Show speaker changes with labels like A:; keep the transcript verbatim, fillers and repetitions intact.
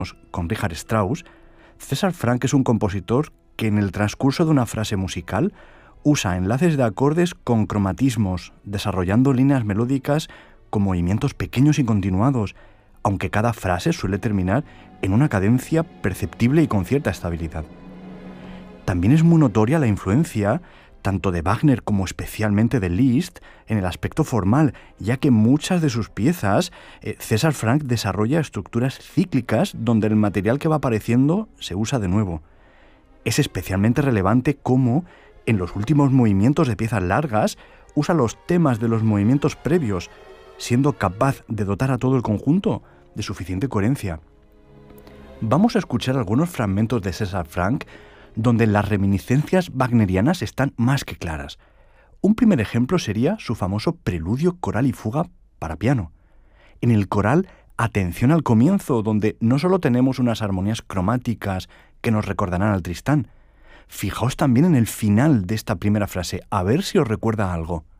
A: con Richard Strauss, César Franck es un compositor que en el transcurso de una frase musical usa enlaces de acordes con cromatismos, desarrollando líneas melódicas con movimientos pequeños y continuados, aunque cada frase suele terminar en una cadencia perceptible y con cierta estabilidad. También es muy notoria la influencia tanto de Wagner como especialmente de Liszt en el aspecto formal, ya que en muchas de sus piezas eh, César Franck desarrolla estructuras cíclicas donde el material que va apareciendo se usa de nuevo. Es especialmente relevante cómo, en los últimos movimientos de piezas largas, usa los temas de los movimientos previos, siendo capaz de dotar a todo el conjunto de suficiente coherencia. Vamos a escuchar algunos fragmentos de César Franck donde las reminiscencias wagnerianas están más que claras. Un primer ejemplo sería su famoso preludio coral y fuga para piano. En el coral, atención al comienzo, donde no solo tenemos unas armonías cromáticas que nos recordarán al Tristán. Fijaos también en el final de esta primera frase, a ver si os recuerda algo.